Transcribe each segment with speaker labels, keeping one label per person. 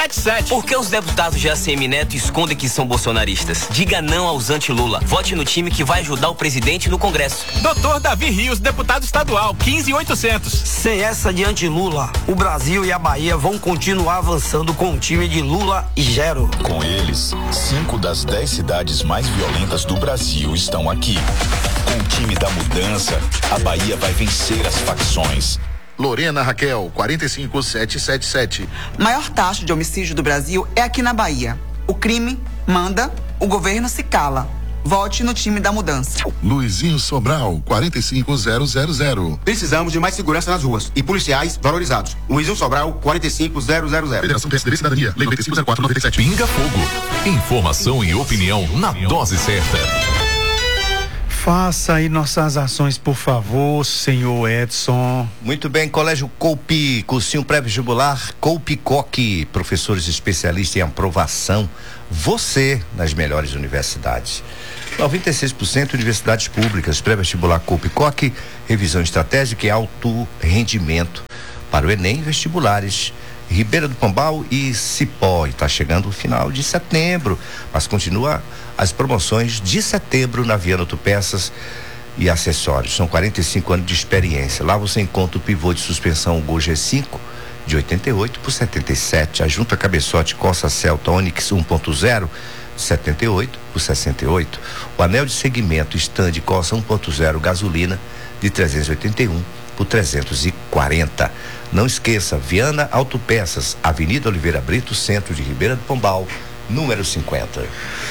Speaker 1: Por que os deputados de ACM Neto escondem que são bolsonaristas? Diga não aos anti-Lula. Vote no time que vai ajudar o presidente no Congresso.
Speaker 2: Dr. Davi Rios, deputado estadual, 15.800.
Speaker 3: Sem essa de anti-Lula, o Brasil e a Bahia vão continuar avançando com o time de Lula e Gero.
Speaker 4: Com eles, 5 das 10 cidades mais violentas do Brasil estão aqui. Com o time da mudança, a Bahia vai vencer as facções.
Speaker 5: Lorena Raquel, 45777.
Speaker 6: Maior taxa de homicídio do Brasil é aqui na Bahia. O crime manda, o governo se cala. Vote no time da mudança.
Speaker 5: Luizinho Sobral, 45000.
Speaker 7: Precisamos de mais segurança nas ruas e policiais valorizados. Luizinho Sobral, 45000.
Speaker 5: Federação PSDB Cidadania, Lei 9504/97.
Speaker 8: Pinga Fogo. Informação e opinião na dose certa.
Speaker 9: Faça aí nossas ações, por favor, senhor Edson.
Speaker 10: Muito bem, Colégio Coupe, cursinho pré-vestibular, Coupe Coque, professores especialistas em aprovação. Você nas melhores universidades. 96% universidades públicas, pré-vestibular Coupe Coque, revisão estratégica e alto rendimento. Para o Enem, vestibulares. Ribeira do Pombal e Cipó. Está chegando o final de setembro, mas continua as promoções de setembro na Viana Autopeças e acessórios. São 45 anos de experiência. Lá você encontra o pivô de suspensão Gol G5 de 88 por 77. A junta cabeçote Corsa Celta Onix 1.0 de 78 por 68. O anel de segmento stand Corsa 1.0 gasolina de 381 por 340. Não esqueça, Viana Autopeças, Avenida Oliveira Brito, centro de Ribeira do Pombal, número 50.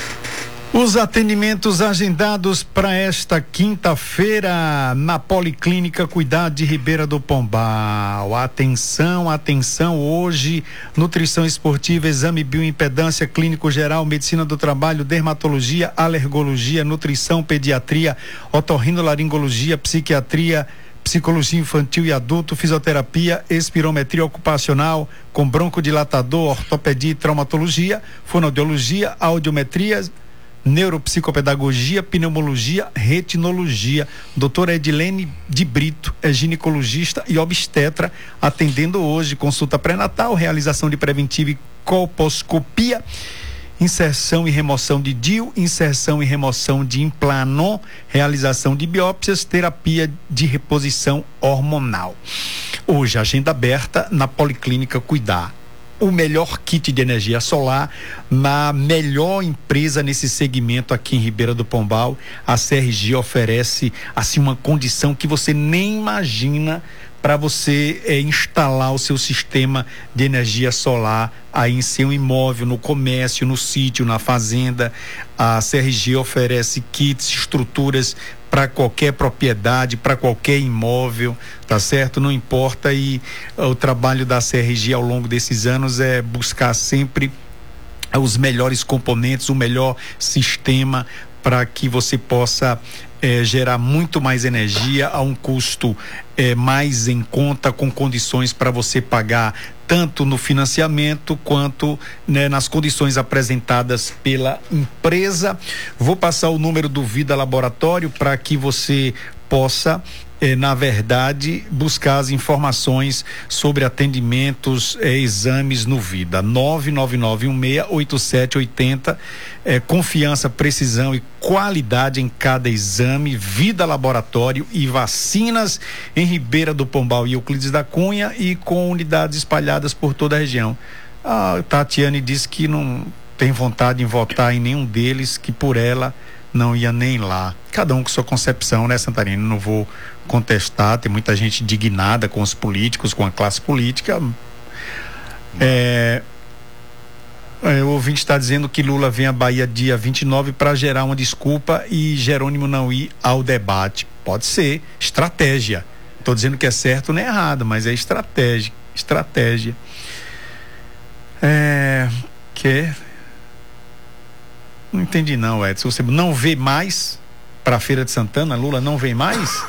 Speaker 9: Os atendimentos agendados para esta quinta-feira na Policlínica Cuidado de Ribeira do Pombal. Atenção, atenção, hoje, nutrição esportiva, exame bioimpedância, clínico geral, medicina do trabalho, dermatologia, alergologia, nutrição, pediatria, otorrinolaringologia, psiquiatria, psicologia infantil e adulto, fisioterapia, espirometria ocupacional, com broncodilatador, ortopedia e traumatologia, fonoaudiologia, audiometria, neuropsicopedagogia, pneumologia, retinologia. Doutora Edilene de Brito é ginecologista e obstetra, atendendo hoje consulta pré-natal, realização de preventiva e colposcopia, inserção e remoção de DIU, inserção e remoção de implanon, realização de biópsias, terapia de reposição hormonal. Hoje, agenda aberta na Policlínica Cuidar. O melhor kit de energia solar na melhor empresa nesse segmento aqui em Ribeira do Pombal. A CRG oferece assim uma condição que você nem imagina para você instalar o seu sistema de energia solar aí em seu imóvel, no comércio, no sítio, na fazenda. A CRG oferece kits, estruturas para qualquer propriedade, para qualquer imóvel, tá certo? Não importa, e o trabalho da CRG ao longo desses anos é buscar sempre os melhores componentes, o melhor sistema para que você possa gerar muito mais energia a um custo mais em conta, com condições para você pagar tanto no financiamento quanto, né, nas condições apresentadas pela empresa. Vou passar o número do Vida Laboratório para que você possa na verdade, buscar as informações sobre atendimentos, exames no Vida. 999168780, confiança, precisão e qualidade em cada exame. Vida Laboratório e vacinas em Ribeira do Pombal e Euclides da Cunha, e com unidades espalhadas por toda a região. A Tatiane disse que não tem vontade em votar em nenhum deles, que por ela não ia nem lá. Cada um com sua concepção, né, Santarino? Não vou contestar, tem muita gente indignada com os políticos, com a classe política. O ouvinte está dizendo que Lula vem à Bahia dia 29 para gerar uma desculpa e Jerônimo não ir ao debate. Pode ser, estratégia. Estou dizendo que é certo nem errado, mas é estratégia. Não entendi não, Edson. Você não vê mais para a Feira de Santana? Lula não vem mais?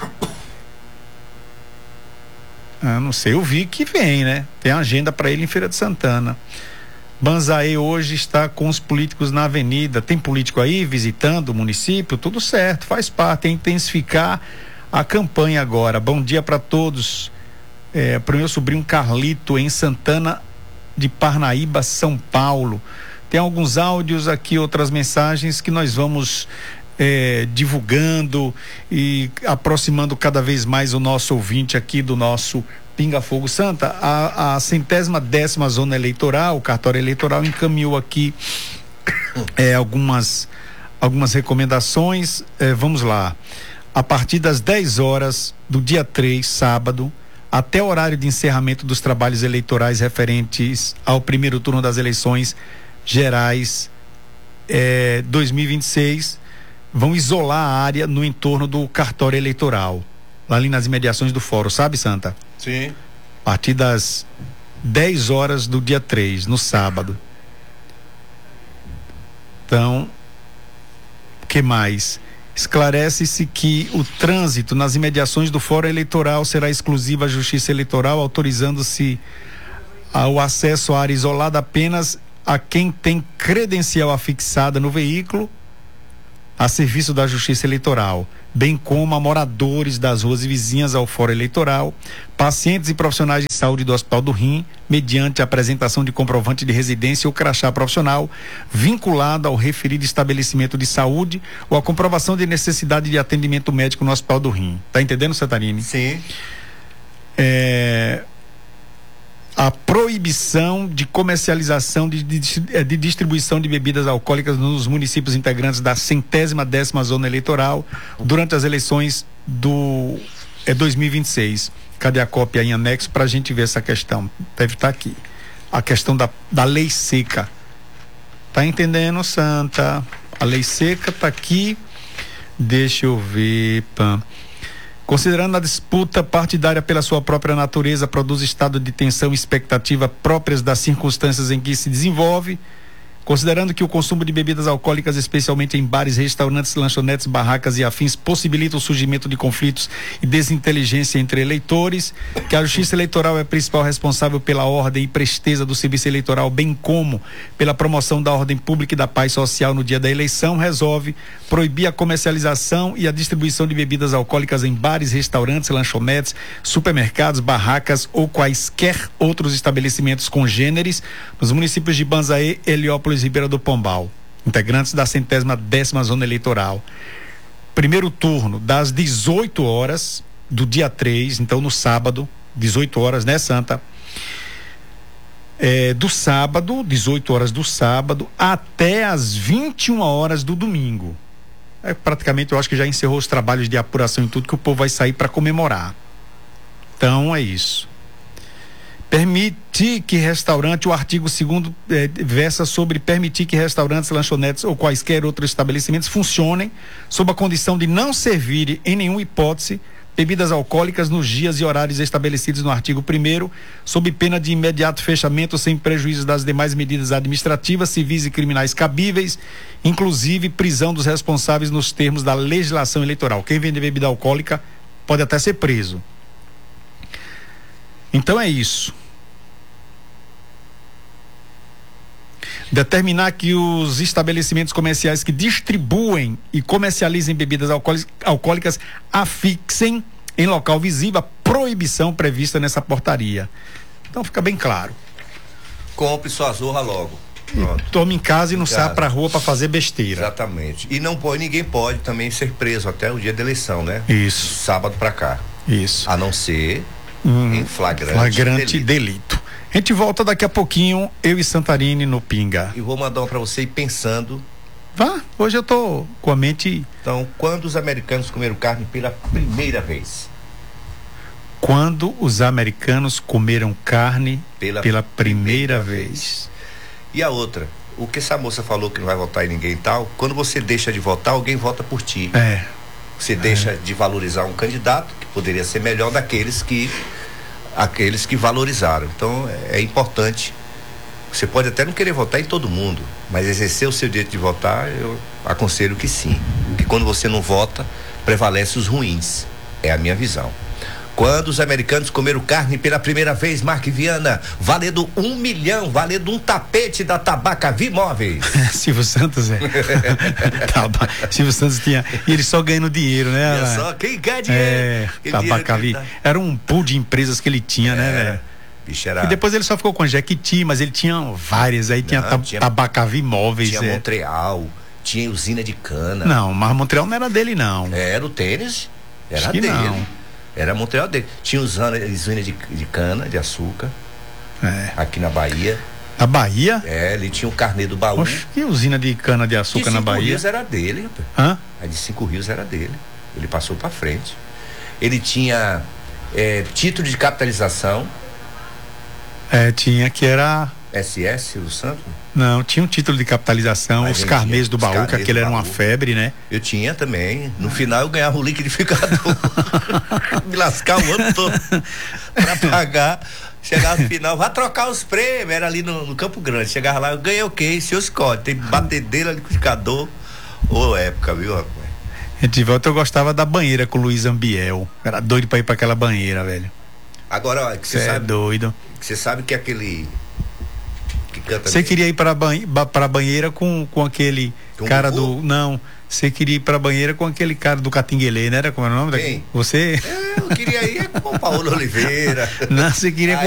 Speaker 9: Não sei, eu vi que vem, né? Tem agenda para ele em Feira de Santana. Banzaê hoje está com os políticos na avenida. Tem político aí visitando o município? Tudo certo, faz parte. Tem que intensificar a campanha agora. Bom dia para todos. Para o meu sobrinho Carlito, em Santana de Parnaíba, São Paulo. Tem alguns áudios aqui, outras mensagens que nós vamos divulgando e aproximando cada vez mais o nosso ouvinte aqui do nosso Pinga Fogo. Santa, a 110ª zona eleitoral, o cartório eleitoral encaminhou aqui algumas recomendações. Vamos lá. A partir das 10 horas do dia 3, sábado, até o horário de encerramento dos trabalhos eleitorais referentes ao primeiro turno das eleições gerais 2026, vão isolar a área no entorno do cartório eleitoral, lá ali nas imediações do fórum, sabe, Santa?
Speaker 10: Sim.
Speaker 9: A partir das 10 horas do dia 3, no sábado. Então, o que mais? Esclarece-se que o trânsito nas imediações do fórum eleitoral será exclusivo à Justiça Eleitoral, autorizando-se o acesso à área isolada apenas a quem tem credencial afixada no veículo a serviço da Justiça Eleitoral, bem como a moradores das ruas vizinhas ao fórum eleitoral, pacientes e profissionais de saúde do Hospital do Rim, mediante a apresentação de comprovante de residência ou crachá profissional vinculado ao referido estabelecimento de saúde ou a comprovação de necessidade de atendimento médico no Hospital do Rim. Tá entendendo, Santarini?
Speaker 10: Sim.
Speaker 9: A proibição de comercialização de distribuição de bebidas alcoólicas nos municípios integrantes da 110ª zona eleitoral durante as eleições do 2026. Cadê a cópia em anexo para a gente ver essa questão? Deve estar aqui. A questão da lei seca. Tá entendendo, Santa? A lei seca tá aqui. Deixa eu ver, Considerando a disputa partidária pela sua própria natureza, produz estado de tensão e expectativa próprias das circunstâncias em que se desenvolve, considerando que o consumo de bebidas alcoólicas, especialmente em bares, restaurantes, lanchonetes, barracas e afins, possibilita o surgimento de conflitos e desinteligência entre eleitores, que a Justiça Eleitoral é a principal responsável pela ordem e presteza do serviço eleitoral, bem como pela promoção da ordem pública e da paz social no dia da eleição, resolve proibir a comercialização e a distribuição de bebidas alcoólicas em bares, restaurantes, lanchonetes, supermercados, barracas ou quaisquer outros estabelecimentos congêneres nos municípios de Banzaê, Heliópolis e Ribeira do Pombal, integrantes da 110ª zona eleitoral. Primeiro turno das 18 horas do dia 3, então no sábado, 18 horas, né, Santa? Do sábado, 18 horas do sábado, até as 21 horas do domingo. Praticamente eu acho que já encerrou os trabalhos de apuração e tudo, que o povo vai sair para comemorar. Então é isso. Permitir que restaurante, o artigo 2º versa sobre permitir que restaurantes, lanchonetes ou quaisquer outros estabelecimentos funcionem sob a condição de não servirem em nenhuma hipótese bebidas alcoólicas nos dias e horários estabelecidos no artigo 1º, sob pena de imediato fechamento sem prejuízo das demais medidas administrativas, civis e criminais cabíveis, inclusive prisão dos responsáveis nos termos da legislação eleitoral. Quem vende bebida alcoólica pode até ser preso. Então é isso. Determinar que os estabelecimentos comerciais que distribuem e comercializem bebidas alcoólicas afixem em local visível a proibição prevista nessa portaria. Então fica bem claro.
Speaker 10: Compre sua zorra logo. Pronto.
Speaker 9: Tome em casa e não saia pra rua pra fazer besteira.
Speaker 10: Exatamente. E ninguém pode também ser preso até o dia da eleição, né?
Speaker 9: Isso.
Speaker 10: Sábado pra cá.
Speaker 9: Isso.
Speaker 10: A não ser em flagrante delito.
Speaker 9: A gente volta daqui a pouquinho, eu e Santarini no Pinga.
Speaker 10: E vou mandar uma pra você ir pensando.
Speaker 9: Vá, hoje eu tô com a mente.
Speaker 10: Então, quando os americanos comeram carne pela primeira vez?
Speaker 9: Quando os americanos comeram carne pela primeira vez.
Speaker 10: E a outra, o que essa moça falou que não vai votar em ninguém e tal, quando você deixa de votar, alguém vota por ti. Você deixa de valorizar um candidato que poderia ser melhor daqueles que valorizaram. Então é importante. Você pode até não querer votar em todo mundo, mas exercer o seu direito de votar, eu aconselho que sim. Porque quando você não vota, prevalece os ruins. É a minha visão. Quando os americanos comeram carne pela primeira vez, Mark Viana, valendo 1 milhão, valendo um tapete da Tabacavi Móveis.
Speaker 9: Silvio Santos, Silvio Santos tinha, e ele só ganhando dinheiro, né?
Speaker 10: Olha só, quem ganha dinheiro?
Speaker 9: Tabacavi, era um pool de empresas que ele tinha, né, velho?
Speaker 10: Bicho era...
Speaker 9: E depois ele só ficou com a Jequiti, mas ele tinha várias, aí tinha Tabacavi Imóveis.
Speaker 10: Tinha Montreal, tinha usina de cana.
Speaker 9: Não, mas Montreal não era dele, não.
Speaker 10: Era o tênis, era
Speaker 9: Acho que
Speaker 10: dele.
Speaker 9: não.
Speaker 10: Era Montreal dele. Tinha usina de cana, de açúcar, aqui na Bahia.
Speaker 9: Na Bahia?
Speaker 10: Ele tinha o carnê do baú.
Speaker 9: Oxe, que usina de cana de açúcar na Bahia?
Speaker 10: De 5 Rios era dele, rapaz.
Speaker 9: Hã?
Speaker 10: A de 5 Rios era dele. Ele passou pra frente. Ele tinha título de capitalização.
Speaker 9: Tinha, que era...
Speaker 10: SS, Silvio Santos?
Speaker 9: Não, tinha um título de capitalização, os carnês do baú, que aquele era uma febre, né?
Speaker 10: Eu tinha também. No final eu ganhava um liquidificador. Me lascar o ano todo pra pagar. Chegava no final, vai trocar os prêmios. Era ali no Campo Grande. Chegava lá, eu ganhei o quê? Seu Scott, tem batedeira, liquidificador. Ô, época, viu, rapaz?
Speaker 9: Edivaldo, eu gostava da banheira com o Luiz Ambiel. Era doido pra ir pra aquela banheira, velho.
Speaker 10: Agora, ó, que você sabe.
Speaker 9: Doido.
Speaker 10: Você sabe que aquele.
Speaker 9: Você queria ir pra banheira com aquele cara do. Não. Você queria ir pra banheira com aquele cara do Catinguelê, né? Era como é o nome?
Speaker 10: Quem?
Speaker 9: Você?
Speaker 10: Eu queria ir com o Paulo Oliveira.
Speaker 9: Não, você queria